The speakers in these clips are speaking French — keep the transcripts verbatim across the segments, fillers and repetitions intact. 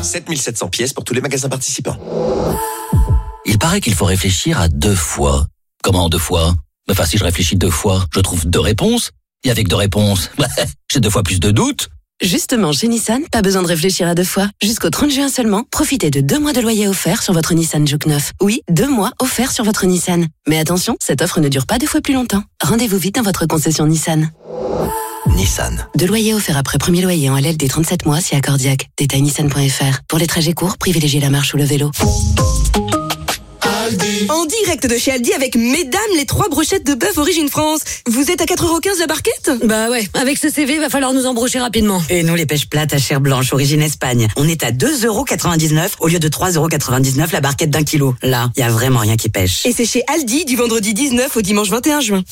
sept mille sept cents pièces pour tous les magasins participants. Il paraît qu'il faut réfléchir à deux fois. Comment deux fois ? Enfin, si je réfléchis deux fois, je trouve deux réponses. Et avec deux réponses, j'ai deux fois plus de doutes. Justement, chez Nissan, pas besoin de réfléchir à deux fois. Jusqu'au trente juin seulement, profitez de deux mois de loyer offert sur votre Nissan Juke neuf. Oui, deux mois offerts sur votre Nissan. Mais attention, cette offre ne dure pas deux fois plus longtemps. Rendez-vous vite dans votre concession Nissan. Nissan. Deux loyers offerts après premier loyer en L L D trente-sept mois si accordiaque. Détail nissan point f r. Pour les trajets courts, privilégiez la marche ou le vélo. En direct de chez Aldi avec mesdames les trois brochettes de bœuf origine France. Vous êtes à quatre euros quinze la barquette ? Bah ouais, avec ce C V, va falloir nous embrocher rapidement. Et nous, les pêches plates à chair blanche, origine Espagne. On est à deux euros quatre-vingt-dix-neuf au lieu de trois euros quatre-vingt-dix-neuf la barquette d'un kilo. Là, y a vraiment rien qui pêche. Et c'est chez Aldi du vendredi dix-neuf au dimanche vingt et un juin.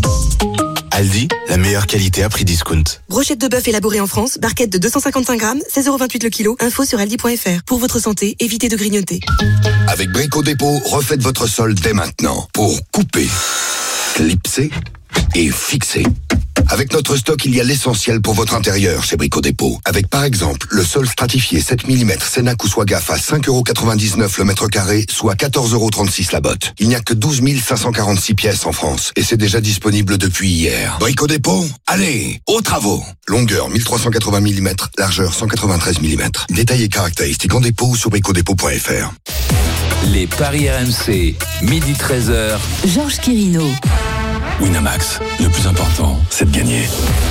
Aldi, la meilleure qualité à prix discount. Brochette de bœuf élaborée en France, barquette de deux cent cinquante-cinq grammes, seize euros vingt-huit le kilo. Info sur aldi point f r. Pour votre santé, évitez de grignoter. Avec Brico Dépôt, refaites votre sol dès maintenant pour couper, clipser et fixer. Avec notre stock, il y a l'essentiel pour votre intérieur chez Brico Dépôt. Avec par exemple le sol stratifié sept millimètres Cenac ou Swagaf à cinq euros quatre-vingt-dix-neuf le mètre carré, soit quatorze euros trente-six la botte. Il n'y a que douze mille cinq cent quarante-six pièces en France et c'est déjà disponible depuis hier. Brico Dépôt, allez, aux travaux. Longueur mille trois cent quatre-vingts millimètres, largeur cent quatre-vingt-treize millimètres. Détails et caractéristiques en dépôt ou sur brico dépôt point f r. Les paris R M C, midi treize heures. Georges Quirino. Winamax, le plus important, c'est de gagner.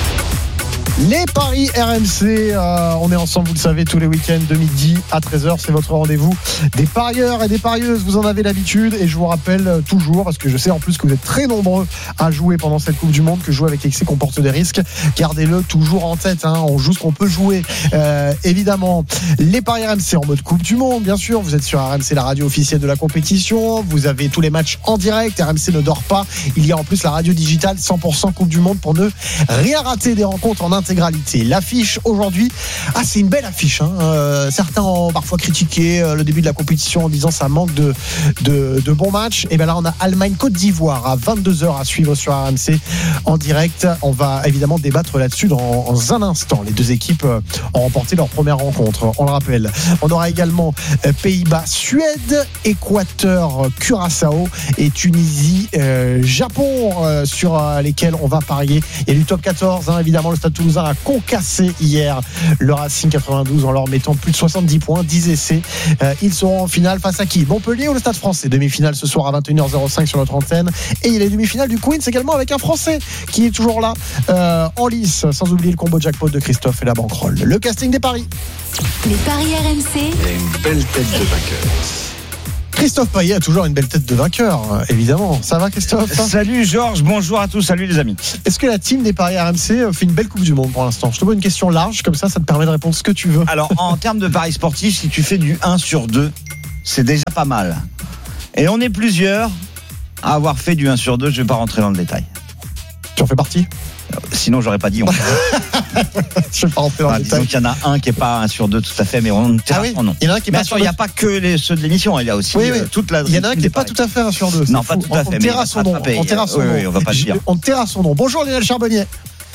Les paris R M C, euh, on est ensemble, vous le savez, tous les week-ends de midi à treize heures, c'est votre rendez-vous des parieurs et des parieuses, vous en avez l'habitude et je vous rappelle toujours, parce que je sais en plus que vous êtes très nombreux à jouer pendant cette Coupe du Monde, que jouer avec excès comporte des risques, gardez-le toujours en tête, hein, on joue ce qu'on peut jouer, euh, évidemment. Les paris R M C en mode Coupe du Monde, bien sûr, vous êtes sur R M C, la radio officielle de la compétition, vous avez tous les matchs en direct, R M C ne dort pas, il y a en plus la radio digitale cent pour cent Coupe du Monde pour ne rien rater des rencontres en intégralité. L'affiche aujourd'hui, ah c'est une belle affiche, hein. euh, certains ont parfois critiqué euh, le début de la compétition en disant ça manque de, de, de bons matchs, et bien là on a Allemagne-Côte d'Ivoire à vingt-deux heures à suivre sur R M C en direct, on va évidemment débattre là-dessus dans, dans un instant. Les deux équipes euh, ont remporté leur première rencontre, on le rappelle. On aura également euh, Pays-Bas-Suède, Équateur-Curaçao et Tunisie-Japon euh, sur euh, lesquels on va parier. Il y a du top quatorze, hein, évidemment le Stade Toulousain a concassé hier le Racing quatre-vingt-douze en leur mettant plus de soixante-dix points, dix essais. Euh, ils seront en finale face à qui ? Montpellier ou le Stade Français ? Demi-finale ce soir à vingt et une heures cinq sur notre antenne. Et il y a les demi-finales du Queens également avec un Français qui est toujours là euh, en lice, sans oublier le combo jackpot de Christophe et la banquerolle. Le casting des paris. Les paris R M C. Il y a une belle tête de vainqueur. Christophe Payet a toujours une belle tête de vainqueur, évidemment. Ça va, Christophe ? Salut Georges, bonjour à tous, salut les amis. Est-ce que la team des paris R M C fait une belle Coupe du Monde pour l'instant ? Je te pose une question large, comme ça, ça te permet de répondre ce que tu veux. Alors, en termes de paris sportifs, si tu fais du un sur deux, c'est déjà pas mal. Et on est plusieurs à avoir fait du un sur deux, je vais pas rentrer dans le détail. Tu en fais partie ? Sinon, j'aurais pas dit on. Je vais pas rentrer dans enfin, le détail. Donc, il y en a un qui est pas un sur deux tout à fait, mais on ah oui, non. Il y en a un qui est mais pas sûr, il n'y a pas que les, ceux de l'émission, il y a aussi oui, oui. Euh, toute la. Il y en a un qui n'est pas tout à fait un sur deux. Non, pas tout à fait. On taira son nom. On taira son nom. Oui, on va pas le dire. On taira son nom. Bonjour Lionel Charbonnier.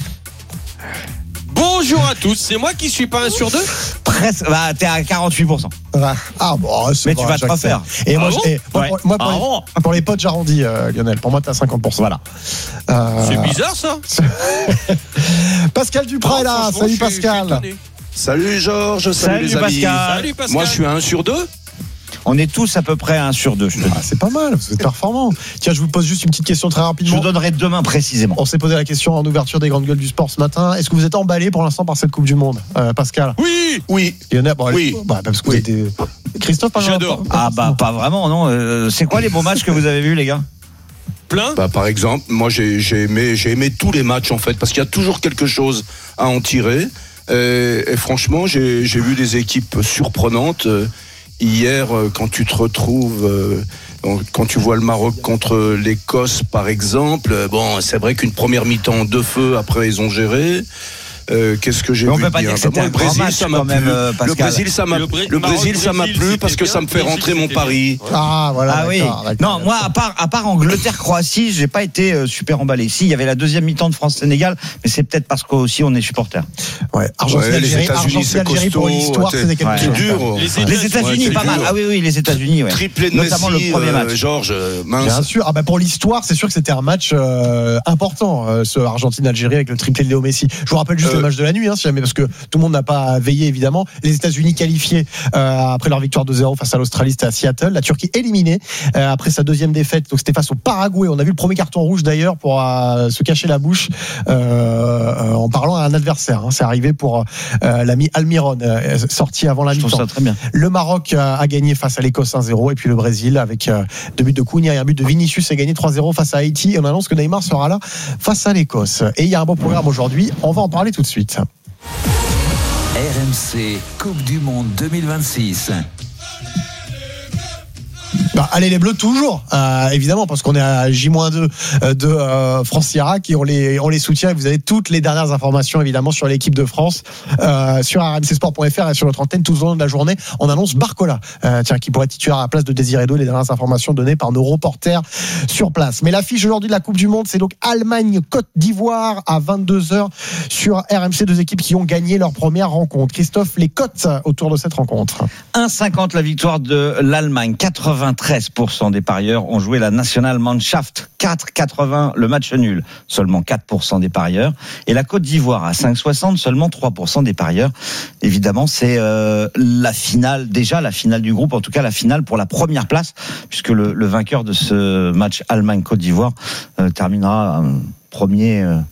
Bonjour à tous, c'est moi qui suis pas un sur deux ? Presque, bah t'es à quarante-huit pour cent. Ah bon, c'est mais bon, tu vas te refaire. Et moi, ah bon et moi, ouais. moi pour, ah les, bon pour les potes, j'arrondis, euh, Lionel. Pour moi, t'es à cinquante pour cent. Voilà. Euh... C'est bizarre ça. Pascal Duprat est là. Salut Pascal. Salut Georges, salut, salut les amis. Pascal. Salut Pascal. Moi, je suis à un sur deux. On est tous à peu près à un sur deux. Ah, c'est pas mal, vous êtes performant. Tiens, je vous pose juste une petite question très rapidement. Je vous donnerai demain précisément. On s'est posé la question en ouverture des grandes gueules du sport ce matin. Est-ce que vous êtes emballé pour l'instant par cette Coupe du Monde, euh, Pascal ? Oui, oui. Lionel, bon, oui. Bah, parce que oui. Vous êtes... Christophe, par j'adore. Ah bah pas vraiment, non. Euh, c'est quoi les bons matchs que vous avez vus, les gars ? Plein. Bah, par exemple, moi j'ai, j'ai, aimé, j'ai aimé tous les matchs en fait, parce qu'il y a toujours quelque chose à en tirer. Et, et franchement, j'ai, j'ai vu des équipes surprenantes. Hier, quand tu te retrouves, quand tu vois le Maroc contre l'Écosse, par exemple, bon, c'est vrai qu'une première mi-temps de feu, après ils ont géré. Euh, qu'est-ce que j'ai Mais on vu peut pas dire que c'était Moi, un le grand Brésil, match, ça m'a quand même, plu. euh, Le Pascal. Brésil, ça m'a Le Bré- le Brésil, ça m'a Maroc-Brésil, plu parce que c'était ça me fait bien. rentrer mon C'était pari. Ah, voilà. Ah oui. d'accord, d'accord. Non, moi, à part, à part Angleterre-Croatie, j'ai pas été euh, super emballé. Si, il y avait la deuxième mi-temps de France-Sénégal, mais c'est peut-être parce qu'aussi on est supporter. Ouais, Argentine, Ouais, les Algérie, États-Unis, Argentine, c'est Algérie, pour costaud, l'histoire, ouais, c'était quelque ouais. chose. C'est dur. Les États-Unis, Ouais, pas c'est mal. dur. Ah oui, oui, les États-Unis, ouais. Triplé de Notamment Messi, le premier euh, match. Georges, euh, mince. Bien sûr. Ah bah pour l'histoire, c'est sûr que c'était un match euh, important, euh, ce Argentine-Algérie avec le triplé de Léo Messi. Je vous rappelle juste Euh, le match de la nuit, hein, si jamais, parce que tout le monde n'a pas veillé évidemment. Les États-Unis qualifiés euh, après leur victoire deux zéro face à l'Australie, c'était à Seattle. La Turquie éliminée euh, après sa deuxième défaite, donc c'était face au Paraguay. On a vu le premier carton rouge d'ailleurs pour euh, se cacher la bouche euh, euh, en parlant à un adversaire. Hein. C'est arrivé pour euh, l'ami Almiron, euh, sorti avant la Je trouve mi-temps. ça très bien. Le Maroc a, a gagné face à l'Écosse un zéro et puis le Brésil avec euh, deux buts de Cunha et un but de Vinicius a gagné trois zéro face à Haïti et on annonce que Neymar sera là face à l'Écosse. Et il y a un beau programme aujourd'hui, on va en parler tout de suite. R M C Coupe du Monde deux mille vingt-six. Bah, allez les Bleus toujours, euh, évidemment, parce qu'on est à J deux euh, de euh, France-Irak et on les, on les soutient. Et vous avez toutes les dernières informations, évidemment, sur l'équipe de France, euh, sur r m c sport point f r et sur notre antenne tout au long de la journée. On annonce Barcola, euh, tiens, qui pourrait être titulaire à la place de Désiré Doué. Les dernières informations données par nos reporters sur place. Mais l'affiche aujourd'hui de la Coupe du Monde, c'est donc Allemagne-Côte d'Ivoire à vingt-deux heures sur R M C. Deux équipes qui ont gagné leur première rencontre. Christophe, les cotes autour de cette rencontre. un virgule cinquante la victoire de l'Allemagne. quatre-vingt-treize pour cent des parieurs ont joué la Nationalmannschaft. quatre virgule quatre-vingts le match nul. Seulement quatre pour cent des parieurs. Et la Côte d'Ivoire à cinq virgule soixante, seulement trois pour cent des parieurs. Évidemment, c'est euh, la finale, déjà la finale du groupe, en tout cas la finale pour la première place, puisque le, le vainqueur de ce match Allemagne-Côte d'Ivoire euh, terminera euh, premier euh,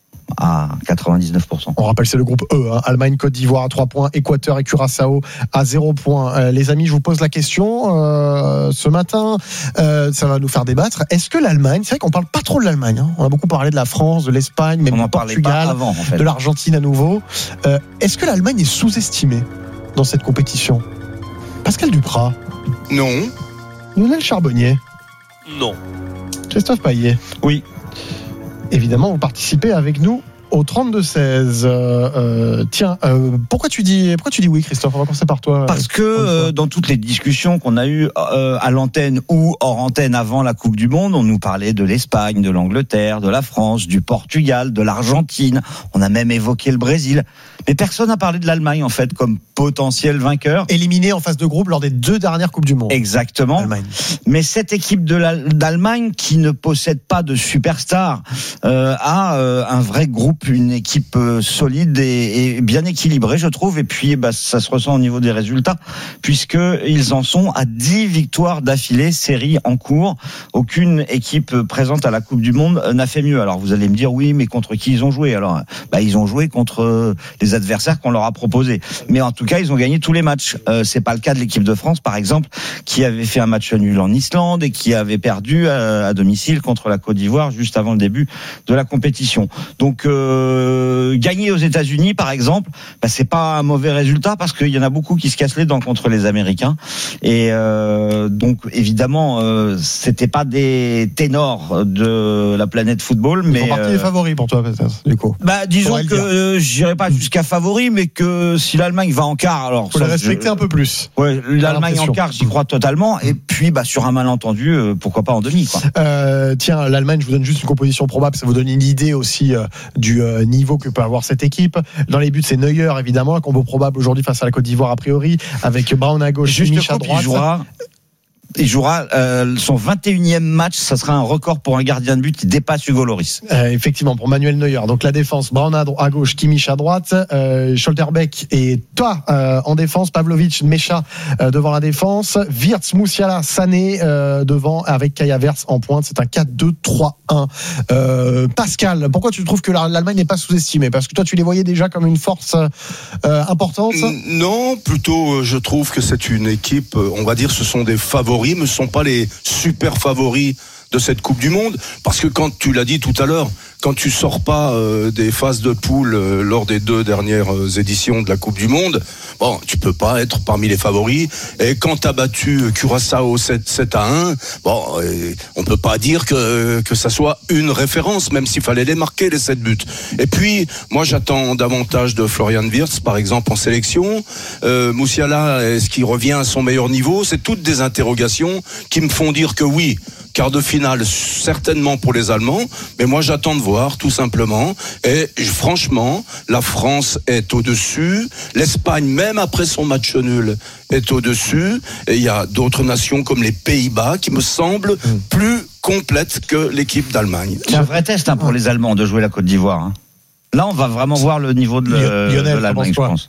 à quatre-vingt-dix-neuf pour cent. On rappelle, c'est le groupe E, hein. Allemagne, Côte d'Ivoire à trois points, Équateur et Curaçao à zéro points. Euh, les amis, je vous pose la question euh, ce matin, euh, ça va nous faire débattre. Est-ce que l'Allemagne, c'est vrai qu'on parle pas trop de l'Allemagne, hein. On a beaucoup parlé de la France, de l'Espagne, même On du n'en parlait pas Portugal, avant, en fait. de l'Argentine à nouveau. Euh, est-ce que l'Allemagne est sous-estimée dans cette compétition? Pascal Duprat. Non. Lionel Charbonnier. Non. Christophe Payet. Oui. Évidemment, vous participez avec nous au trente-deux seize. Euh, euh, tiens, euh, pourquoi tu dis, pourquoi tu dis oui, Christophe? On va commencer par toi. Parce que euh, dans toutes les discussions qu'on a eues euh, à l'antenne ou hors antenne avant la Coupe du Monde, on nous parlait de l'Espagne, de l'Angleterre, de la France, du Portugal, de l'Argentine. On a même évoqué le Brésil. Mais personne n'a parlé de l'Allemagne, en fait, comme potentiel vainqueur. Éliminé en phase de groupe lors des deux dernières Coupes du Monde. Exactement. Allemagne. Mais cette équipe de l'Allemagne, qui ne possède pas de superstars, euh, a euh, un vrai groupe, une équipe euh, solide et, et bien équilibrée, je trouve. Et puis, bah, ça se ressent au niveau des résultats, puisqu'ils en sont à dix victoires d'affilée, série en cours. Aucune équipe présente à la Coupe du Monde n'a fait mieux. Alors, vous allez me dire, oui, mais contre qui ils ont joué? Alors, bah, ils ont joué contre les adversaires qu'on leur a proposés. Mais en tout cas, ils ont gagné tous les matchs. Euh, c'est pas le cas de l'équipe de France, par exemple, qui avait fait un match nul en Islande et qui avait perdu à, à domicile contre la Côte d'Ivoire juste avant le début de la compétition. Donc, euh, gagner aux États-Unis, par exemple, bah, c'est pas un mauvais résultat parce qu'il y en a beaucoup qui se cassent les dents contre les Américains. Et euh, donc, évidemment, euh, c'était pas des ténors de la planète football, Ils mais font partie euh, des favoris pour toi, peut-être, du coup. Bah, disons Faudrait le que dire. euh, j'irai pas jusqu'à favori, mais que si l'Allemagne va en quart, alors Faut ça, les respecter je- un peu plus. Ouais, l'Allemagne en l'impression. quart, j'y crois totalement. Et puis, bah, sur un malentendu, euh, pourquoi pas en demi, quoi. Euh, tiens, l'Allemagne, je vous donne juste une composition probable, ça vous donne une idée aussi euh, du euh, niveau que peut avoir cette équipe. Dans les buts, c'est Neuer, évidemment, un combo probable aujourd'hui face à la Côte d'Ivoire, a priori, avec Brown à gauche, Juste Kimmich à coupe, il droite. jouera, il jouera euh, son vingt et unième match. Ça sera un record pour un gardien de but qui dépasse Hugo Lloris. Euh, effectivement, pour Manuel Neuer. Donc la défense, Brown à, dro- à gauche, Kimmich à droite, euh, Scholterbeck et toi euh, en défense, Pavlovic, Mecha euh, devant la défense, Wirtz, Moussiala, Sané euh, devant avec Kaya Verts en pointe. C'est un quatre deux trois un. Euh, Pascal, pourquoi tu trouves que la- l'Allemagne n'est pas sous-estimée? Parce que toi, tu les voyais déjà comme une force euh, importante. Non, plutôt, euh, je trouve que c'est une équipe, euh, on va dire, ce sont des favoris, mais ce ne sont pas les super favoris de cette Coupe du Monde. Parce que quand tu l'as dit tout à l'heure, quand tu sors pas euh, des phases de poule euh, lors des deux dernières euh, éditions de la Coupe du Monde, bon, tu peux pas être parmi les favoris. Et quand t'as battu Curaçao sept à un, bon, euh, on peut pas dire que que ça soit une référence, même s'il fallait les marquer les sept buts. Et puis, moi, j'attends davantage de Florian Wirtz, par exemple, en sélection. Euh, Moussiala, est-ce qu'il revient à son meilleur niveau? C'est toutes des interrogations qui me font dire que oui. Quart de finale, certainement pour les Allemands, mais moi j'attends de voir, tout simplement. Et franchement, la France est au-dessus, l'Espagne, même après son match nul, est au-dessus, et il y a d'autres nations comme les Pays-Bas qui me semblent plus complètes que l'équipe d'Allemagne. C'est un vrai test hein, pour les Allemands de jouer la Côte d'Ivoire. Hein. Là, on va vraiment voir le niveau de, le, Lionel, de l'Allemagne, je pense.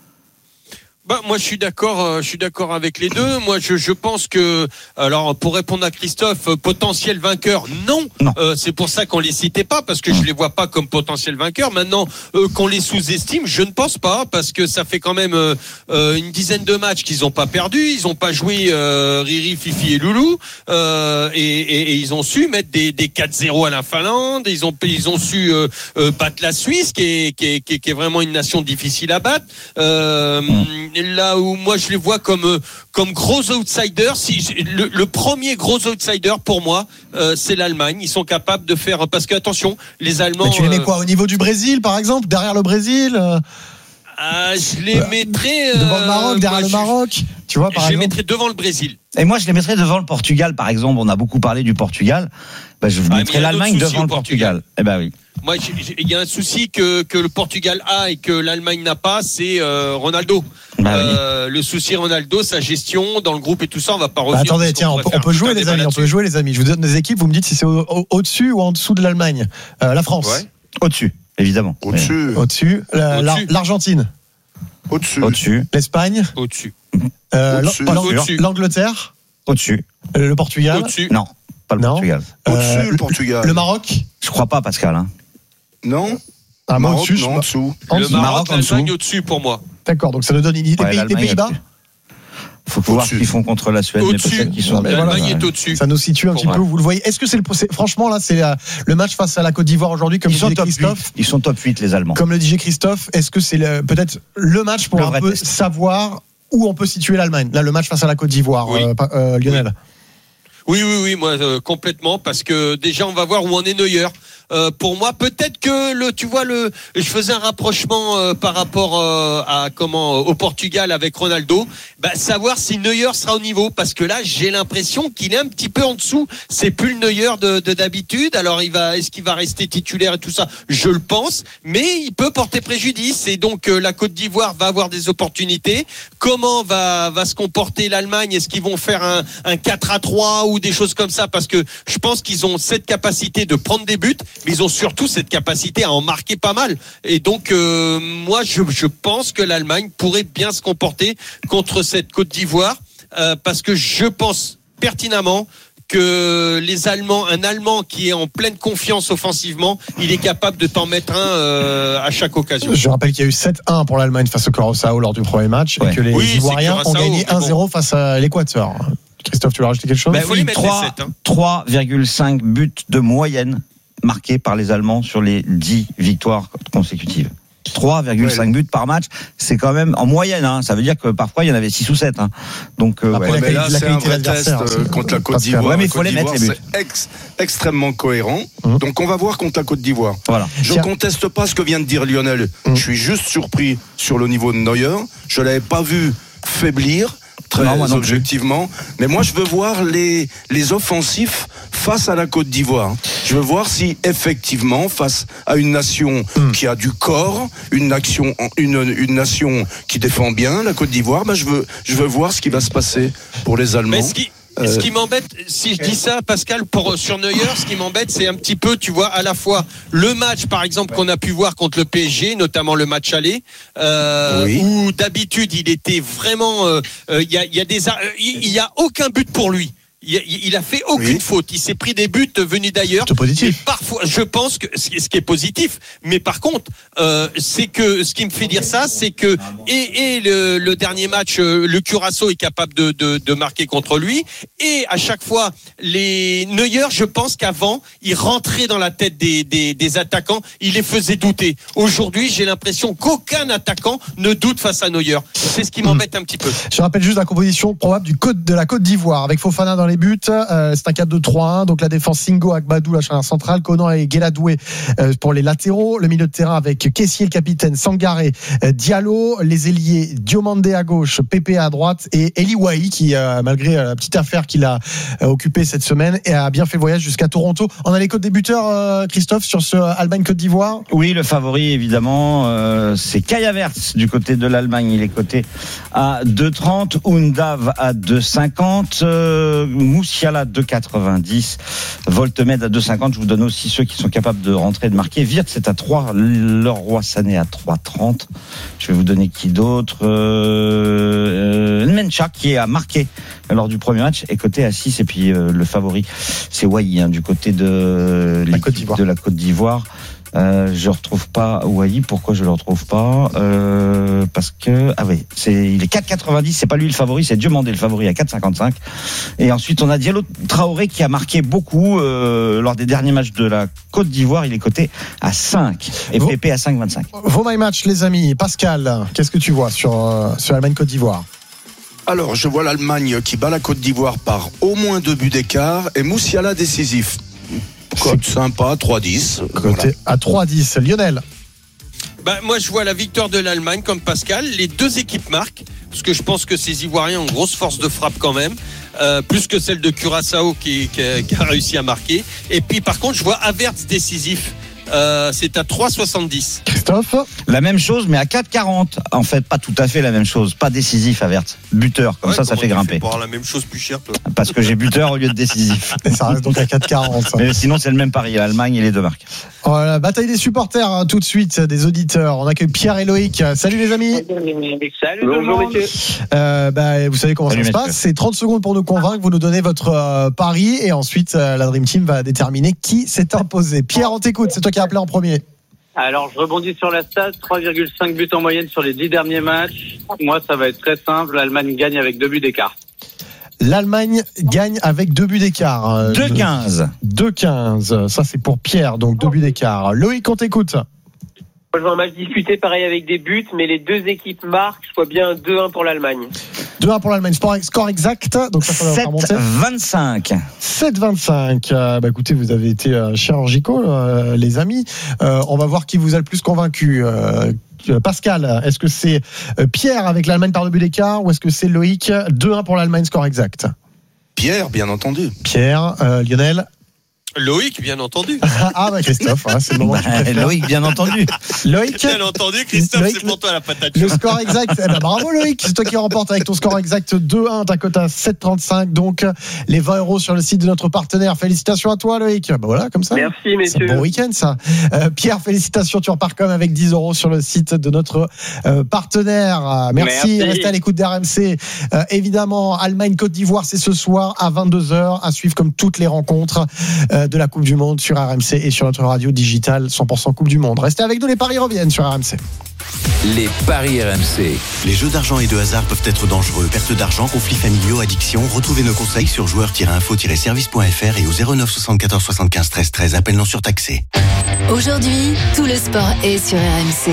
Bah, moi, je suis d'accord, euh, je suis d'accord avec les deux. Moi, je, je pense que, alors, pour répondre à Christophe, euh, potentiel vainqueur, non. non. Euh, c'est pour ça qu'on les citait pas, parce que je les vois pas comme potentiel vainqueur. Maintenant, euh, qu'on les sous-estime, je ne pense pas, parce que ça fait quand même euh, euh, une dizaine de matchs qu'ils ont pas perdu. Ils ont pas joué euh, Riri, Fifi et Loulou, euh, et, et, et ils ont su mettre des, des quatre zéro à la Finlande. Ils ont, ils ont su euh, euh, battre la Suisse, qui est, qui est, qui est, qui est vraiment une nation difficile à battre. Euh, mmh. Là où moi je les vois comme comme gros outsiders, si le, le premier gros outsider pour moi euh, c'est l'Allemagne. Ils sont capables de faire, parce que attention, les Allemands. Mais tu les mets euh, quoi au niveau du Brésil par exemple, derrière le Brésil euh... ah, je les euh, mettrais euh, devant le Maroc, derrière moi, le Maroc. Tu vois, par je exemple. les mettrais devant le Brésil. Et moi je les mettrais devant le Portugal par exemple. On a beaucoup parlé du Portugal. Ben, je ah, mettrais l'Allemagne devant le Portugal. Portugal. Eh ben oui. Moi, il y a un souci que, que le Portugal a et que l'Allemagne n'a pas, c'est euh, Ronaldo. Bah euh, oui. Le souci Ronaldo, sa gestion dans le groupe et tout ça, on va pas revenir. Bah attendez, tiens, on, on peut jouer les amis, on peut jouer les amis. Je vous donne des équipes, vous me dites si c'est au, au, au-dessus ou en dessous de l'Allemagne. Euh, la France. Ouais. Au-dessus, évidemment. Au-dessus. Ouais. Au-dessus. La, au-dessus. L'Argentine. Au-dessus. Au-dessus. L'Espagne. Au-dessus. Euh, au-dessus. Au-dessus. L'Angleterre. Au-dessus. Le Portugal. Au-dessus. Non, pas le non. Portugal. Au-dessus, euh, le Portugal. Le Maroc. Je crois pas, Pascal. Hein. Non. Ah, Maroc, au-dessus, non, en dessous. Le Maroc, Maroc, en dessous. l'Allemagne au-dessus pour moi. D'accord, donc ça nous donne une idée. Ouais, des, des Pays-Bas. Il faut voir ce qu'ils font contre la Suède. Au-dessus. Mais peut-être qu'ils sont... L'Allemagne voilà, est au-dessus. Ça nous situe un pour petit moi. peu, vous le voyez. Est-ce que c'est le, c'est, franchement là, c'est la, le match face à la Côte d'Ivoire aujourd'hui, comme ils le sont disait top Christophe. huit. Ils sont top huit, les Allemands. Comme le disait Christophe, est-ce que c'est le, peut-être le match pour le un peu test. savoir où on peut situer l'Allemagne? Là, le match face à la Côte d'Ivoire, oui. euh, euh, Lionel. Oui, oui, oui, moi euh, complètement, parce que déjà on va voir où en est Neuer. Euh, pour moi, peut-être que le, tu vois le, je faisais un rapprochement euh, par rapport euh, à comment au Portugal avec Ronaldo. Bah, savoir si Neuer sera au niveau, parce que là j'ai l'impression qu'il est un petit peu en dessous. C'est plus le Neuer de, de d'habitude. Alors il va, est-ce qu'il va rester titulaire et tout ça? Je le pense, mais il peut porter préjudice. Et donc euh, la Côte d'Ivoire va avoir des opportunités. Comment va va se comporter l'Allemagne? Est-ce qu'ils vont faire un, un quatre à trois ou des choses comme ça? Parce que je pense qu'ils ont cette capacité de prendre des buts, mais ils ont surtout cette capacité à en marquer pas mal. Et donc, euh, moi, je, je pense que l'Allemagne pourrait bien se comporter contre cette Côte d'Ivoire, euh, parce que je pense pertinemment que les Allemands, un Allemand qui est en pleine confiance offensivement, il est capable de t'en mettre un euh, à chaque occasion. Je rappelle qu'il y a eu sept un pour l'Allemagne face au Curaçao lors du premier match, ouais. et que les oui, Ivoiriens ont gagné un zéro bon. face à l'Équateur. Christophe, tu veux rajouter quelque chose? Ben oui, trois virgule cinq buts de moyenne marqués par les Allemands sur les dix victoires consécutives. trois virgule cinq ouais. buts par match, c'est quand même en moyenne. Hein. Ça veut dire que parfois il y en avait six ou sept. Hein. Donc euh, Après, ouais. mais là, c'est un vrai test euh, contre la Côte d'Ivoire. Ouais, mais il faut les mettre, les buts. C'est ex- extrêmement cohérent. Mmh. Donc on va voir contre la Côte d'Ivoire. Voilà. Je ne conteste pas ce que vient de dire Lionel. Mmh. Je suis juste surpris sur le niveau de Neuer. Je l'avais pas vu faiblir. Très non, objectivement, mais moi je veux voir les les offensifs face à la Côte d'Ivoire. Je veux voir si effectivement face à une nation mm. qui a du corps, une nation une une nation qui défend bien la Côte d'Ivoire, bah je veux je veux voir ce qui va se passer pour les Allemands. Mais ce qui Euh... Ce qui m'embête, si je dis ça, Pascal, pour sur Neuer, ce qui m'embête, c'est un petit peu, tu vois, à la fois le match, par exemple, qu'on a pu voir contre le P S G, notamment le match aller, euh, oui. où d'habitude il était vraiment, il euh, euh, y a, il y a des, il y a aucun but pour lui. il, il a fait aucune oui. faute. Il s'est pris des buts venus d'ailleurs. C'est positif. Parfois, je pense que ce qui est positif. Mais par contre, euh, c'est que ce qui me fait dire ça, c'est que et, et le, le dernier match, le Curaçao est capable de, de, de marquer contre lui. Et à chaque fois, les Neuer, je pense qu'avant, il rentrait dans la tête des, des, des attaquants, il les faisait douter. Aujourd'hui, j'ai l'impression qu'aucun attaquant ne doute face à Neuer. C'est ce qui m'embête un petit peu. Je rappelle juste la composition probable du Côte, de la Côte d'Ivoire avec Fofana dans les buts. Euh, c'est un quatre deux trois un. Donc la défense Singo, Agbadou, la charnière centrale, Conan et Guéladoué euh, pour les latéraux. Le milieu de terrain avec Kessié, le capitaine, Sangaré, euh, Diallo, les ailiers Diomandé à gauche, Pépé à droite et Eli Wahi qui, euh, malgré la petite affaire qu'il a euh, occupée cette semaine, et a bien fait le voyage jusqu'à Toronto. On a les codes des buteurs, euh, Christophe, sur ce Allemagne-Côte d'Ivoire. Oui, le favori évidemment, euh, c'est Kai Havertz du côté de l'Allemagne. Il est coté à deux trente, Undav à deux cinquante, euh, Moussiala deux quatre-vingt-dix, Voltemed à deux cinquante. Je vous donne aussi ceux qui sont capables de rentrer et de marquer. Wirtz c'est à trois, Leroy Sané à trois trente. Je vais vous donner qui d'autre, euh, Nmencha qui a marqué lors du premier match est coté à six, et puis euh, le favori c'est Wahi hein, du côté de la Côte d'Ivoire. de la Côte d'Ivoire. Euh, je retrouve pas Wahi. Pourquoi je le retrouve pas euh, Parce que ah oui, c'est il est quatre quatre-vingt-dix. C'est pas lui le favori, c'est Diomandé le favori à quatre cinquante-cinq. Et ensuite on a Diallo Traoré qui a marqué beaucoup euh, lors des derniers matchs de la Côte d'Ivoire. Il est coté à cinq et Vos, Pépé à cinq vingt-cinq. Vos my match les amis. Pascal, qu'est-ce que tu vois sur euh, sur l'Allemagne Côte d'Ivoire? Alors je vois l'Allemagne qui bat la Côte d'Ivoire par au moins deux buts d'écart et Moussiala décisif. Cote sympa, trois dix. Voilà. À trois dix. Lionel. Bah, moi, je vois la victoire de l'Allemagne comme Pascal. Les deux équipes marquent, parce que je pense que ces Ivoiriens ont une grosse force de frappe quand même, euh, plus que celle de Curaçao qui, qui, qui a réussi à marquer. Et puis, par contre, je vois Havertz décisif. Euh, c'est à trois soixante-dix. Christophe, la même chose mais à quatre quarante. En fait pas tout à fait la même chose, pas décisif Havertz, buteur comme ouais, ça ça fait grimper. Pour avoir la même chose plus cher toi. Parce que j'ai buteur au lieu de décisif. Et ça reste donc à quatre quarante. Mais sinon c'est le même pari, l'Allemagne et les deux marques. Voilà, bataille des supporters hein, tout de suite, des auditeurs. On accueille Pierre et Loïc. Salut les amis. Salut. Bonjour messieurs. Euh, bah, vous savez comment Salut, ça se passe. C'est trente secondes pour nous convaincre. Vous nous donnez votre euh, pari et ensuite euh, la Dream Team va déterminer qui s'est imposé. Pierre, on t'écoute. C'est toi qui as appelé en premier. Alors, je rebondis sur la stat, trois virgule cinq buts en moyenne sur les dix derniers matchs. Moi, ça va être très simple. L'Allemagne gagne avec deux buts d'écart. L'Allemagne gagne avec deux buts d'écart. deux quinze. deux quinze. Ça, c'est pour Pierre, donc deux buts d'écart. Loïc, on t'écoute. Moi, je vois un match disputé, pareil, avec des buts, mais les deux équipes marquent. Je vois bien un deux un pour l'Allemagne. deux un pour l'Allemagne. Score exact. Donc ça, ça sept vingt-cinq. sept vingt-cinq. Euh, bah, écoutez, vous avez été euh, chirurgicaux, euh, les amis. Euh, on va voir qui vous a le plus convaincu. Euh, Pascal, est-ce que c'est Pierre avec l'Allemagne par deux buts d'écart ou est-ce que c'est Loïc? deux un pour l'Allemagne, score exact. Pierre, bien entendu. Pierre, euh, Lionel. Loïc, bien entendu. Ah bah Christophe, hein, c'est le moment. Bah, Loïc, bien entendu. Loïc, bien entendu, Christophe, Loïc, c'est pour toi la patate. Le score exact, eh ben, bravo Loïc, c'est toi qui remporte avec ton score exact deux un, ta cote à sept trente-cinq, donc les vingt euros sur le site de notre partenaire. Félicitations à toi Loïc. Bah voilà, comme ça. Merci messieurs. C'est un bon week-end ça. Euh, Pierre, félicitations, tu repars comme avec dix euros sur le site de notre euh, partenaire. Merci, Merci. Restez à l'écoute d'R M C. Euh, évidemment, Allemagne-Côte d'Ivoire, c'est ce soir à vingt-deux heures, à suivre comme toutes les rencontres euh, de la Coupe du Monde sur R M C et sur notre radio digitale cent pour cent Coupe du Monde. Restez avec nous, les paris reviennent sur R M C. Les paris R M C. Les jeux d'argent et de hasard peuvent être dangereux. Perte d'argent, conflits familiaux, addiction. Retrouvez nos conseils sur joueurs tiret info tiret service point f r et au zéro neuf soixante-quatorze soixante-quinze treize treize. Appel non surtaxé. Aujourd'hui, tout le sport est sur R M C.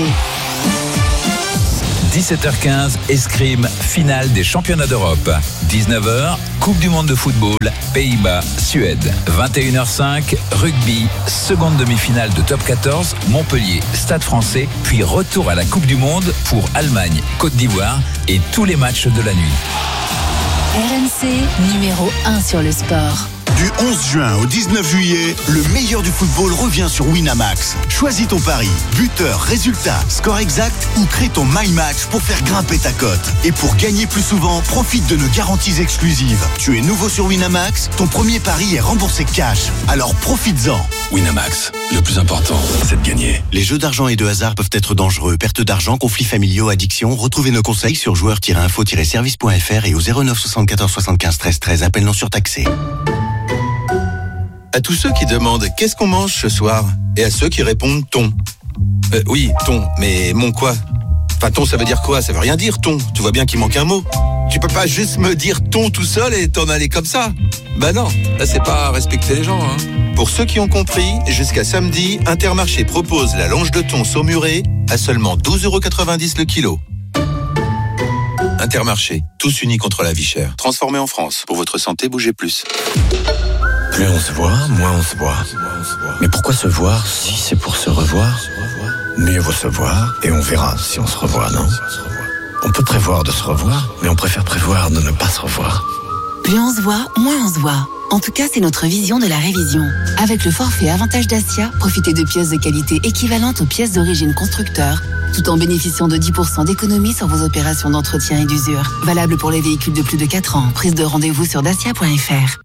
dix-sept heures quinze, escrime, finale des championnats d'Europe. dix-neuf heures, Coupe du Monde de football, Pays-Bas, Suède. vingt et une heures cinq, rugby, seconde demi-finale de top quatorze, Montpellier, Stade Français, puis retour à la Coupe du Monde pour Allemagne, Côte d'Ivoire et tous les matchs de la nuit. R M C, numéro un sur le sport. Du onze juin au dix-neuf juillet, le meilleur du football revient sur Winamax. Choisis ton pari, buteur, résultat, score exact ou crée ton My Match pour faire grimper ta cote. Et pour gagner plus souvent, profite de nos garanties exclusives. Tu es nouveau sur Winamax, ton premier pari est remboursé cash. Alors profites-en. Winamax, le plus important, c'est de gagner. Les jeux d'argent et de hasard peuvent être dangereux. Perte d'argent, conflits familiaux, addiction. Retrouvez nos conseils sur joueurs tiret info tiret service point f r et au zéro neuf soixante-quatorze soixante-quinze treize treize. Appel non surtaxé. À tous ceux qui demandent qu'est-ce qu'on mange ce soir et à ceux qui répondent thon. Euh, oui, thon, mais mon quoi? Enfin, thon, ça veut dire quoi? Ça veut rien dire, thon. Tu vois bien qu'il manque un mot. Tu peux pas juste me dire thon tout seul et t'en aller comme ça. Bah non, là c'est pas respecter les gens, hein. Pour ceux qui ont compris, jusqu'à samedi, Intermarché propose la longe de thon saumurée à seulement douze euros quatre-vingt-dix le kilo. Intermarché, tous unis contre la vie chère. Transformé en France. Pour votre santé, bougez plus. Plus on se voit, moins on se voit. Mais pourquoi se voir si c'est pour se revoir? Mieux vaut se voir et on verra si on se revoit, non? On peut prévoir de se revoir, mais on préfère prévoir de ne pas se revoir. Plus on se voit, moins on se voit. En tout cas, c'est notre vision de la révision. Avec le forfait Avantage Dacia, profitez de pièces de qualité équivalentes aux pièces d'origine constructeur, tout en bénéficiant de dix pour cent d'économie sur vos opérations d'entretien et d'usure. Valable pour les véhicules de plus de quatre ans. Prise de rendez-vous sur dacia point f r.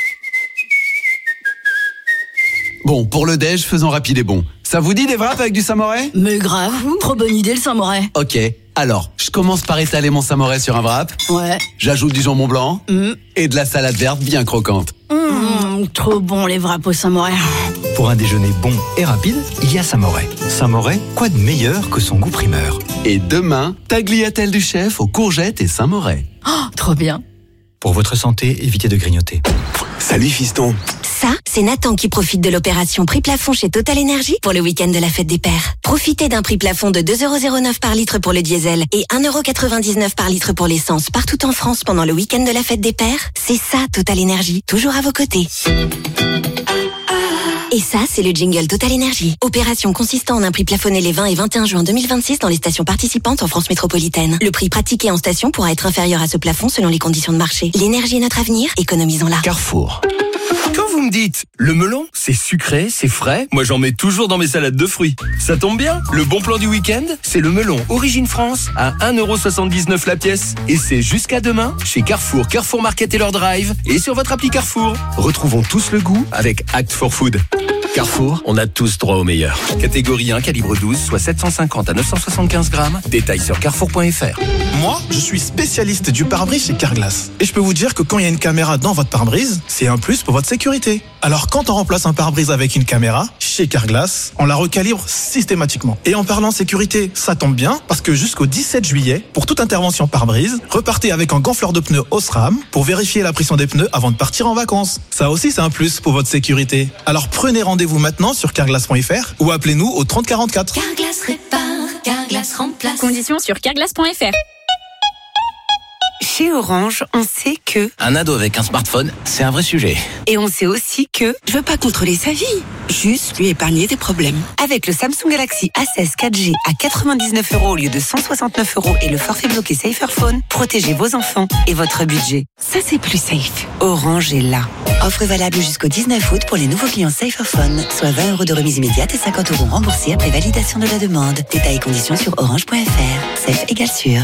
Bon, pour le déj, faisons rapide et bon. Ça vous dit des wraps avec du samouraï? Mais grave, trop bonne idée le samouraï. Ok, alors, je commence par étaler mon samouraï sur un wrap. Ouais. J'ajoute du jambon blanc mmh. et de la salade verte bien croquante. Mmh, trop bon les wraps au samouraï. Pour un déjeuner bon et rapide, il y a Samouraï. Samouraï, quoi de meilleur que son goût primeur? Et demain, tagliatelle du chef aux courgettes et samouraï. Oh, trop bien. Pour votre santé, évitez de grignoter. Salut fiston. Ça, c'est Nathan qui profite de l'opération prix plafond chez Total Energy pour le week-end de la fête des pères. Profitez d'un prix plafond de deux euros zéro neuf par litre pour le diesel et un euro quatre-vingt-dix-neuf par litre pour l'essence partout en France pendant le week-end de la fête des pères. C'est ça, Total Energy, toujours à vos côtés. Et ça, c'est le jingle Total Energy. Opération consistant en un prix plafonné les vingt et vingt et un juin deux mille vingt-six dans les stations participantes en France métropolitaine. Le prix pratiqué en station pourra être inférieur à ce plafond selon les conditions de marché. L'énergie est notre avenir, économisons-la. Carrefour. Quand vous me dites, le melon, c'est sucré, c'est frais, moi j'en mets toujours dans mes salades de fruits. Ça tombe bien, le bon plan du week-end, c'est le melon Origine France à un euro soixante-dix-neuf la pièce. Et c'est jusqu'à demain chez Carrefour, Carrefour Market et leur drive et sur votre appli Carrefour. Retrouvons tous le goût avec Act for Food. Carrefour, on a tous droit au meilleur. Catégorie un, calibre douze, soit sept cent cinquante à neuf cent soixante-quinze grammes. Détails sur carrefour point f r. Moi, je suis spécialiste du pare-brise chez Carglass. Et je peux vous dire que quand il y a une caméra dans votre pare-brise, c'est un plus pour votre sécurité. Alors quand on remplace un pare-brise avec une caméra, chez Carglass, on la recalibre systématiquement. Et en parlant sécurité, ça tombe bien, parce que jusqu'au dix-sept juillet, pour toute intervention pare-brise, repartez avec un gonfleur de pneus Osram pour vérifier la pression des pneus avant de partir en vacances. Ça aussi, c'est un plus pour votre sécurité. Alors prenez rendez-vous maintenant sur carglass point f r ou appelez-nous au trente quarante-quatre. Carglass répare, Carglass remplace. Conditions sur carglass point f r. Chez Orange, on sait que... Un ado avec un smartphone, c'est un vrai sujet. Et on sait aussi que... Je veux pas contrôler sa vie, juste lui épargner des problèmes. Avec le Samsung Galaxy A seize quatre G à quatre-vingt-dix-neuf euros au lieu de cent soixante-neuf euros et le forfait bloqué Saferphone, protégez vos enfants et votre budget. Ça, c'est plus safe. Orange est là. Offre valable jusqu'au dix-neuf août pour les nouveaux clients Saferphone, soit vingt euros de remise immédiate et cinquante euros remboursés après validation de la demande. Détails et conditions sur orange point f r. Safe égale sûr.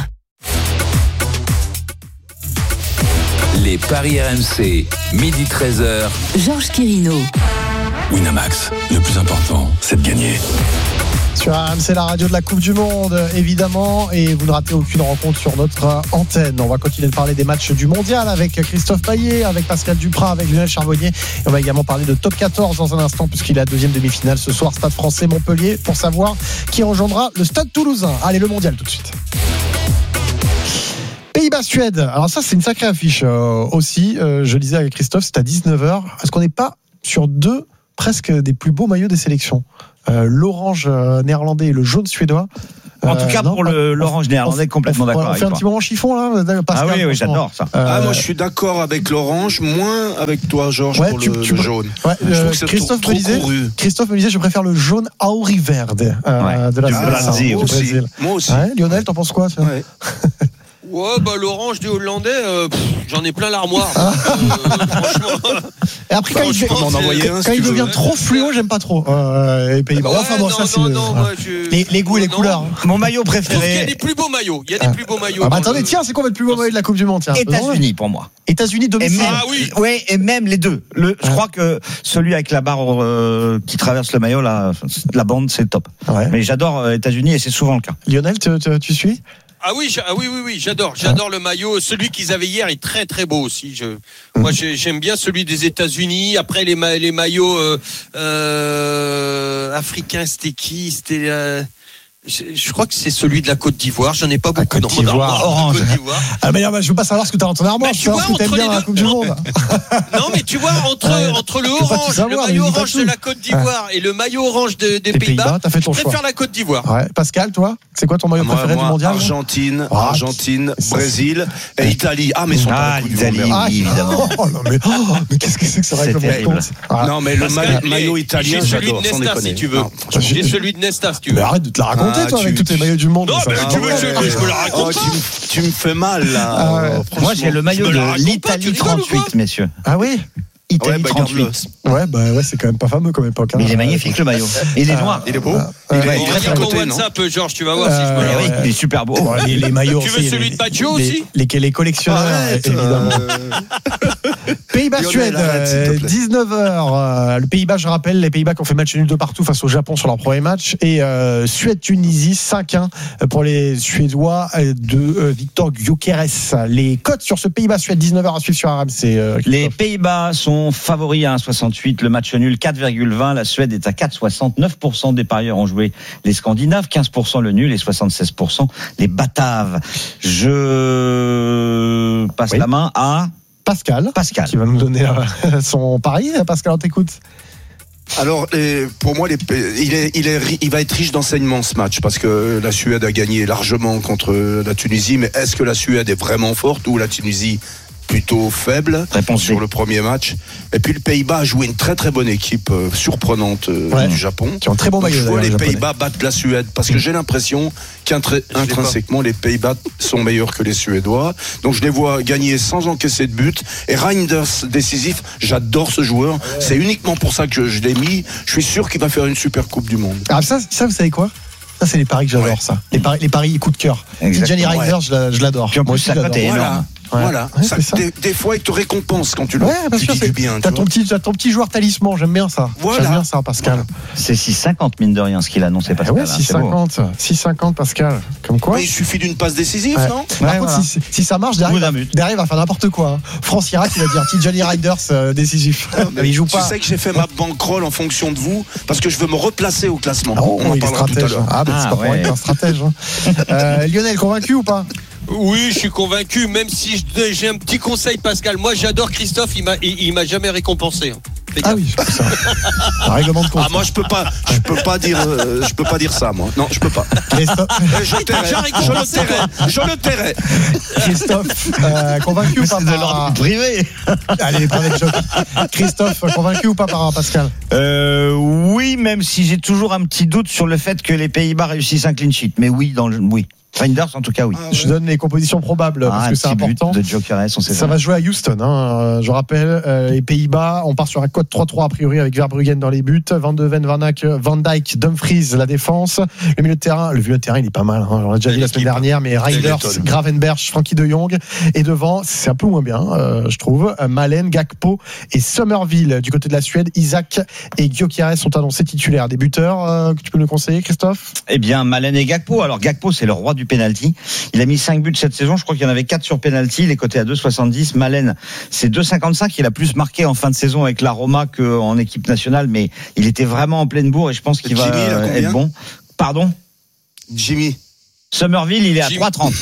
Les paris R M C, midi treize heures. Georges Quirino. Winamax, le plus important, c'est de gagner. Sur R M C, la radio de la Coupe du Monde, évidemment, et vous ne ratez aucune rencontre sur notre antenne. On va continuer de parler des matchs du Mondial avec Christophe Payet, avec Pascal Duprat, avec Lionel Charbonnier. Et on va également parler de Top quatorze dans un instant, puisqu'il est à deuxième demi-finale ce soir, Stade Français Montpellier, pour savoir qui rejoindra le Stade Toulousain. Allez, le Mondial tout de suite. Pays-Bas-Suède. Alors ça, c'est une sacrée affiche euh, aussi. Euh, je lisais avec Christophe, c'est à dix-neuf heures. Est-ce qu'on n'est pas sur deux presque des plus beaux maillots des sélections, euh, l'orange euh, néerlandais et le jaune suédois? En tout cas, euh, non, pour le, l'orange néerlandais, complètement d'accord. On fait un petit moment chiffon là, Pascal. Ah oui, oui, j'adore ça. Euh, ah, moi, je suis d'accord avec l'orange, moins avec toi, Georges, ouais, pour tu, le, tu, le jaune. Ouais, euh, Christophe, trop, me disait, trop Christophe me disait, je préfère le jaune Auriverde euh, ouais. de la Brésil. Ah, Brésil. Moi aussi. Ouais, Lionel, t'en penses quoi? Ouais. Ouais, bah l'orange du Hollandais, euh, j'en ai plein l'armoire. euh, franchement. Et après, quand, il, Franchement, quand, m'en envoyer un, quand si il tu devient veux. trop fluo, j'aime pas trop. Euh, les Pays-Bas. Ouais, enfin bon, non, ça c'est non, le- non, voilà. moi, je- les, les goûts et les non. couleurs. Mon maillot Je trouve qu'il y a préféré, des plus beaux maillots. Il y a des plus beaux maillots. Ah bah dans attendez, le- tiens, c'est quoi votre plus beau maillot de la Coupe du Monde, tiens, États-Unis pour moi. États-Unis Et domicile. même, Ah oui. ouais, et même les deux. Le, je crois que celui avec la barre euh, qui traverse le maillot, là, la bande, c'est top. Ouais. Mais j'adore euh, États-Unis et c'est souvent le cas. Lionel, tu, tu, tu suis? Ah oui, j'a- ah oui, oui, oui, j'adore, j'adore le maillot. Celui qu'ils avaient hier est très, très beau aussi. Je, moi, j'ai- j'aime bien celui des États-Unis. Après, les, ma- les maillots euh, euh, africains, c'était qui? C'était, euh, je, je crois que c'est celui de la Côte d'Ivoire. J'en ai pas beaucoup dans mon d'Ivoire, armoire. orange. Côte d'Ivoire. Ah mais non, bah, je veux pas savoir ce que t'as dans ton armoire, Bah, je tu veux savoir vois, ce que t'aimes entre bien les dans la deux- Coupe du Monde. Non, mais tu vois, entre, Ouais. entre le Je veux pas tout orange, savoir, le mais maillot dis pas orange tout. de la Côte d'Ivoire et le maillot orange de- des Les Pays-Bas, Pays-Bas, t'as fait ton je choix. préfère la Côte d'Ivoire. Ouais. Pascal, toi, c'est quoi ton maillot Moi, préféré moi, du mondial? Argentine, Ah, Argentine, ça, Brésil et Italie. Ah, mais ils sont pas à Ah, la Coupe du l'Italie, Monde, merde. Ah, évidemment. Oh, non, mais, oh, mais qu'est-ce que c'est que ce C'est règlement de terrible. compte? Ah. Non, mais le Pascal, ma- et- maillot et italien, j'ai celui de j'adore, sans Nesta, déconner. si tu veux. Non, J'ai celui de Nesta, si tu veux. Mais arrête de te la raconter, Ah, toi, tu- avec tous tes maillots du monde. Non, ça. mais Ah, tu veux ouais. que je, je me la raconte Oh, pas. tu, me- tu me fais mal, là. Ah ouais. Euh, Moi, franchement. j'ai le maillot Je me la de raconte pas, tu l'Italie rigoles ou quoi trente-huit, messieurs. Ah oui? Italie Ouais, bah, trente-huit. garde-le. Ouais, bah ouais, c'est quand même pas fameux comme époque. hein. Mais il est magnifique le maillot. Et il est noir. Il est beau. Ah, Il est- ouais, il est On très regarde côté, ton non WhatsApp, Georges, tu vas voir si je me Euh, la Eh oui, ouais. il est super beau. Bon, les, les maillots Tu veux aussi, celui les- de Baggio les- aussi les, les collectionneurs, Arrête, évidemment. euh, Pays-Bas-Suède, Lionel, arrête, s'il te plaît. dix-neuf heures. Le Pays-Bas, je rappelle, les Pays-Bas qui ont fait match nul de partout face au Japon sur leur premier match. Et euh, Suède-Tunisie, cinq un pour les Suédois de euh, Victor Gyökeres. Les cotes sur ce Pays-Bas-Suède, dix-neuf heures à suivre sur R M C. Euh, Les Pays-Bas sont favoris à un virgule soixante-huit, le match nul quatre virgule vingt, la Suède est à quatre virgule soixante-neuf pour cent des parieurs ont joué les Scandinaves, quinze pour cent le nul et soixante-seize pour cent les Bataves. Je passe Oui. la main à Pascal, Pascal. qui va nous donner euh, son pari. Pascal, on t'écoute. Alors, les- pour moi, les, il, est, il, est, il va être riche d'enseignements ce match parce que la Suède a gagné largement contre la Tunisie. Mais est-ce que la Suède est vraiment forte ou la Tunisie plutôt faible Réponse sur B. le premier match? Et puis le Pays-Bas a joué une très très bonne équipe euh, surprenante euh, Ouais. du Japon. Qui ont un très bon Donc, maillot, je vois d'ailleurs, les les Japonais. Pays-Bas battre la Suède parce que j'ai l'impression qu'intrinsèquement les Pays-Bas sont meilleurs que les Suédois. Donc je les vois gagner sans encaisser de but. Et Reinders décisif, j'adore ce joueur. C'est uniquement pour ça que je l'ai mis. Je suis sûr qu'il va faire une super Coupe du Monde. Ah, ça, ça, vous savez quoi? Ça, c'est les paris que j'adore, Ouais. ça. Les paris, les paris coup de cœur. Exactement, Johnny ouais. Reinders, je, la- je l'adore. Puis en Moi plus, aussi, sa je cote est l'adore. énorme. Ouais. Voilà. Ouais, Ça, c'est ça. des, des fois, il te récompense quand tu le Ouais, bien tu sûr, dis c'est- du bien. t'as tu ton vois. petit, t'as ton petit joueur talisman, j'aime bien ça. Voilà. J'aime bien ça, Pascal. C'est six cinquante mine de rien ce qu'il a annoncé Ah Pascal. ouais, hein, six c'est beau. cinquante, six cinquante, Pascal. Comme quoi. Ouais, il suffit d'une passe décisive, Ouais. non Par Ouais, contre, voilà. si, si ça marche, Ou derrière, d'un il va- but. derrière, il va faire n'importe quoi. hein. France Irak, il va dire petit Johnny Reinders euh, décisif. Mais il joue Tu pas. sais que j'ai fait ma bankroll en fonction de vous parce que je veux me replacer au classement. Oh, On en il est parlera tout à stratège. l'heure. Ah, bah, c'est Ah, pas pour ouais. rien qu'il est un stratège. hein. Euh, Lionel, convaincu ou pas? Oui, je suis convaincu, même si je- j'ai un petit conseil, Pascal. Moi, j'adore Christophe, il m'a, il, il m'a jamais récompensé. hein. Fais Ah gaffe. oui, c'est ça. Un règlement de compte. Ah moi je peux pas, je peux pas dire, euh, je peux pas dire ça moi. Non, je peux pas. Christophe, Eh, Je tairai, je le tairai, je le tairai. Christophe euh, convaincu ou pas C'est de l'ordre par... privé. Allez, pas avec joke. Christophe, convaincu ou pas par Pascal? Euh, oui, même si j'ai toujours un petit doute sur le fait que les Pays-Bas réussissent un clean sheet. Mais oui, dans le, oui. Reinders, en tout cas, oui. Je donne les compositions probables Ah, parce un que c'est petit but important. de Gyökeres, on sait Ça jamais. va se jouer à Houston. Hein. Euh, Je rappelle, euh, les Pays-Bas, on part sur un code trois trois a priori avec Verbruggen dans les buts, Van de Ven, Van Ack, Van Dijk, Dumfries la défense. Le milieu de terrain, le milieu de terrain il est pas mal. Hein. On l'a déjà vu la semaine dernière, mais Reinders, m'étonne. Gravenberch, Frankie de Jong. Et devant, c'est un peu moins bien, euh, je trouve. Euh, Malen, Gakpo et Summerville du côté de la Suède. Isaac et Gyökeres sont annoncés titulaires. Des buteurs euh, que tu peux nous conseiller, Christophe? Eh bien, Malen et Gakpo. Alors, Gakpo, c'est le roi du penalty. Il a mis cinq buts cette saison. Je crois qu'il y en avait quatre sur penalty. Il est coté à deux virgule soixante-dix. Malen, c'est deux virgule cinquante-cinq. Il a plus marqué en fin de saison avec la Roma qu'en équipe nationale, mais il était vraiment en pleine bourre et je pense qu'il va Jimmy, il a combien être bon. Pardon? Jimmy. Summerville, il est à Jimmy. trois virgule trente.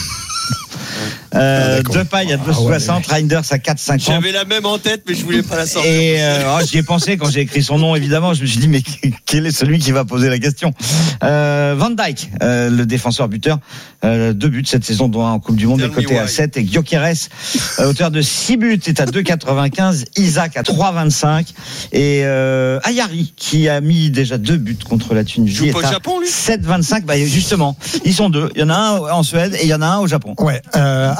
Euh, Depay à deux virgule soixante, Reinders à quatre virgule cinquante. J'avais la même en tête, mais je voulais pas la sortir. Et euh, oh, j'y ai pensé quand j'ai écrit son nom, évidemment. Je me suis dit, mais quel est celui qui va poser la question? euh, Van Dijk, euh, le défenseur buteur, euh, deux buts cette saison, dont un en Coupe du Monde, Tell est coté me à why. sept. Et Gyökeres, euh, auteur de six buts, est à deux virgule quatre-vingt-quinze. Isaac à trois virgule vingt-cinq. Et euh, Ayari, qui a mis déjà deux buts contre la Tunisie, joue est pas au à Japon, lui sept virgule vingt-cinq. Bah, justement, ils sont deux. Il y en a un en Suède et il y en a un au Japon. Ouais. Euh,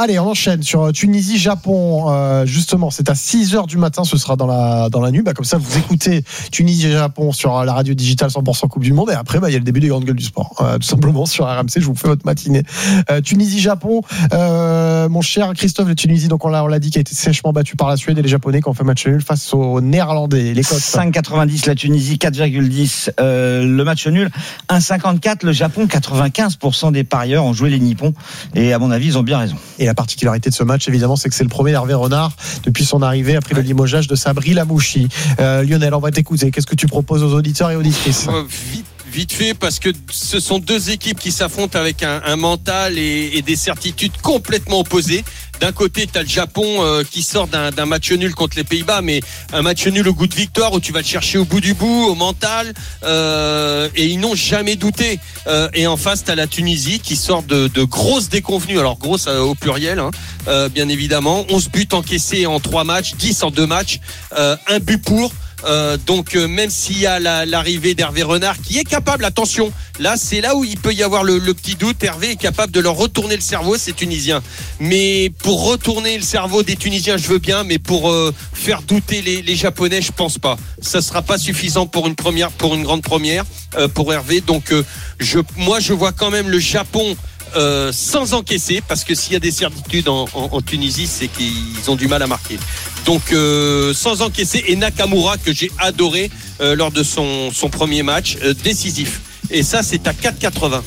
allez, on enchaîne sur Tunisie-Japon. Euh, justement, c'est à six heures du matin, ce sera dans la, dans la nuit. Bah, comme ça, vous écoutez Tunisie-Japon sur la radio digitale cent pour cent Coupe du Monde. Et après, bah, il y a le début des grandes gueules du sport. Euh, tout simplement, sur R M C, je vous fais votre matinée. Euh, Tunisie-Japon, euh, mon cher Christophe, la Tunisie, donc on l'a, on l'a dit, qui a été sèchement battu par la Suède, et les Japonais qui ont fait match nul face aux Néerlandais. Les cotes. cinq virgule quatre-vingt-dix la Tunisie, quatre virgule dix euh, le match nul. un virgule cinquante-quatre le Japon, quatre-vingt-quinze pour cent des parieurs ont joué les Nippons. Et à mon avis, ils ont bien raison. Et la particularité de ce match, évidemment, c'est que c'est le premier Hervé Renard depuis son arrivée après le limogeage de Sabri Lamouchi. Euh, Lionel, on va t'écouter. Qu'est-ce que tu proposes aux auditeurs et auditrices ? euh, Vite. Vite fait, parce que ce sont deux équipes qui s'affrontent avec un, un mental et, et des certitudes complètement opposées. D'un côté, tu as le Japon euh, qui sort d'un, d'un match nul contre les Pays-Bas, mais un match nul au goût de victoire où tu vas le chercher au bout du bout, au mental, euh, et ils n'ont jamais douté. Euh, et en face, tu as la Tunisie qui sort de, de grosses déconvenues, alors grosses euh, au pluriel, hein, euh, bien évidemment. onze buts encaissés en trois matchs, dix en deux matchs, euh, un but pour. Euh, donc euh, même s'il y a la, l'arrivée d'Hervé Renard qui est capable, attention, là c'est là où il peut y avoir le, le petit doute. Hervé est capable de leur retourner le cerveau, ces Tunisiens, mais pour retourner le cerveau des Tunisiens je veux bien, mais pour euh, faire douter les, les Japonais je pense pas, ça sera pas suffisant pour une première, pour une grande première euh, pour Hervé. Donc euh, je, moi je vois quand même le Japon Euh, sans encaisser, parce que s'il y a des certitudes en, en, en Tunisie, c'est qu'ils ont du mal à marquer. Donc euh, sans encaisser, et Nakamura que j'ai adoré euh, lors de son, son premier match euh, décisif. Et ça c'est à quatre virgule quatre-vingts.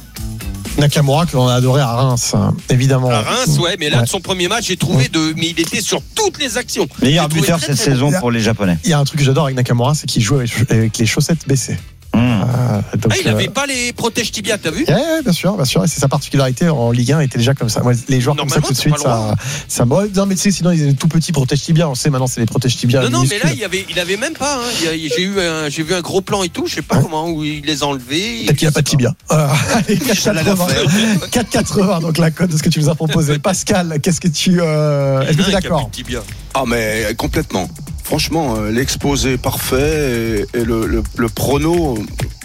Nakamura que l'on a adoré à Reims, hein, évidemment. À Reims, ouais, mais là, ouais. de son premier match, j'ai trouvé de, mais il était sur toutes les actions. Meilleur buteur cette saison bon. pour les Japonais. Il y a un truc que j'adore avec Nakamura, c'est qu'il joue avec, avec les chaussettes baissées. Mmh. Euh, donc, ah, il n'avait euh... pas les protèges tibia, t'as vu ? Oui, ouais, bien sûr, bien sûr. Et c'est sa particularité en Ligue un, il était déjà comme ça. Moi, les joueurs comme ça tout de suite, ça, ça. Non, mais tu sais, sinon ils avaient tout petits protèges tibia. On sait maintenant, c'est les protèges tibia. Non, non, mais là, il avait, il avait même pas. Hein. J'ai eu, un, j'ai vu un gros plan et tout. Je sais pas hein comment où il les a enlevés. Peut-être qu'il n'y a pas de tibia. Euh, allez, quatre quatre-vingts, donc la cote de ce que tu nous as proposé. Pascal, qu'est-ce que tu, euh, est-ce que tu es d'accord ? Ah, mais complètement. Franchement, euh, l'exposé parfait et, et le, le, le prono.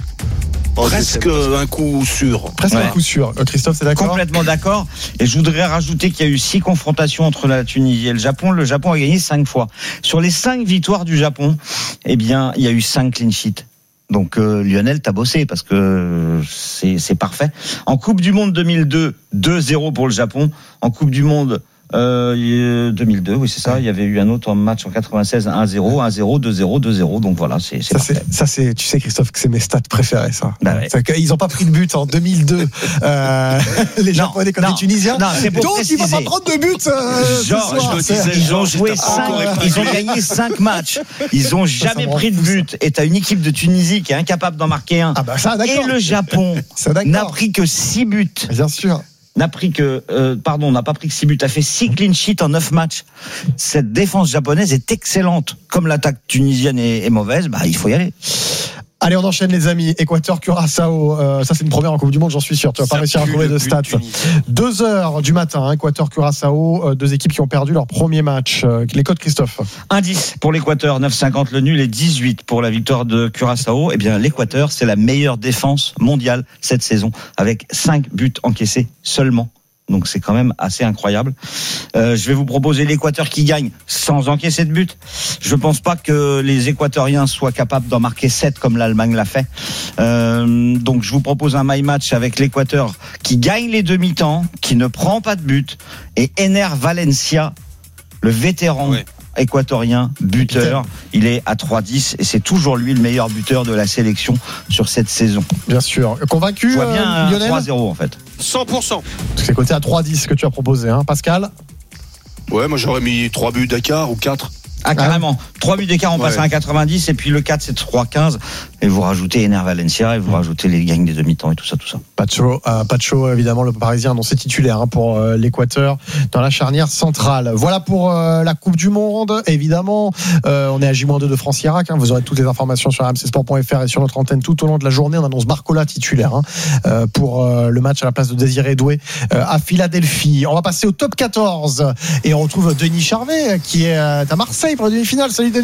Oh, presque un coup sûr. Presque ouais. un coup sûr. Christophe, c'est d'accord ? Complètement d'accord. Et je voudrais rajouter qu'il y a eu six confrontations entre la Tunisie et le Japon. Le Japon a gagné cinq fois. Sur les cinq victoires du Japon, eh bien, il y a eu cinq clean sheets. Donc euh, Lionel, t'as bossé parce que c'est, c'est parfait. En Coupe du Monde deux mille deux, deux zéro pour le Japon. En Coupe du Monde Euh, deux mille deux, oui c'est ça. Il y avait eu un autre match en quatre-vingt-seize, un zéro, un zéro, deux zéro, deux zéro. Donc voilà, c'est, c'est ça, c'est, ça c'est, tu sais Christophe que c'est mes stats préférées ça. Bah ouais. Ils n'ont pas pris de but en deux mille deux. Euh, les Japonais comme les Tunisiens. Non, c'est pour donc préciser. ils vont pas prendre de but. Euh, Genre, je me disais, ils ont joué cinq, ils ont gagné cinq matchs. Ils ont jamais pris de but. Et t'as une équipe de Tunisie qui est incapable d'en marquer un. Ah bah ça, d'accord. Et le Japon n'a pris que six buts. Bien sûr. n'a pris que, euh, pardon, n'a pas pris que six buts, a fait six clean sheets en neuf matchs. Cette défense japonaise est excellente. Comme l'attaque tunisienne est, est mauvaise, bah, il faut y aller. Allez, on enchaîne les amis. Équateur, Curaçao, euh, ça c'est une première en Coupe du Monde, j'en suis sûr. Tu vas pas réussir à trouver de stats. Deux heures du matin, hein, Équateur, Curaçao, euh, deux équipes qui ont perdu leur premier match. Euh, les codes, Christophe. un dix pour l'Équateur, neuf cinquante le nul et dix-huit pour la victoire de Curaçao. Eh bien, l'Équateur, c'est la meilleure défense mondiale cette saison, avec cinq buts encaissés seulement. Donc c'est quand même assez incroyable. Euh, je vais vous proposer l'Équateur qui gagne sans encaisser de but. Je pense pas que les Équatoriens soient capables d'en marquer sept comme l'Allemagne l'a fait. Euh, donc je vous propose un my match avec l'Équateur qui gagne les demi-temps, qui ne prend pas de but, et Ener Valencia, le vétéran ouais. équatorien, buteur. Il est à trois dix et c'est toujours lui le meilleur buteur de la sélection sur cette saison. Bien sûr. Convaincu, je vois bien euh, Lionel trois zéro en fait. cent pour cent. C'est côté à trois dix que tu as proposé, hein, Pascal. Ouais, moi j'aurais mis trois buts d'écart ou quatre. Ah, carrément. trois buts d'écart, on ouais. passe à un quatre-vingt-dix, et puis le quatre, c'est trois quinze. Et vous rajoutez Ener Valencia, et vous rajoutez les gagnes des demi-temps, et tout ça, tout ça. Pacho, euh, Pacho évidemment, le Parisien annoncé titulaire hein, pour euh, l'Équateur dans la charnière centrale. Voilà pour euh, la Coupe du Monde, évidemment. Euh, on est à J deux de France-Irak. Hein, vous aurez toutes les informations sur r m c sport point f r et sur notre antenne tout au long de la journée. On annonce Barcola titulaire hein, euh, pour euh, le match à la place de Désiré Doué euh, à Philadelphie. On va passer au top quatorze, et on retrouve Denis Charvet, qui est à Marseille pour la demi-finale. Salut Denis.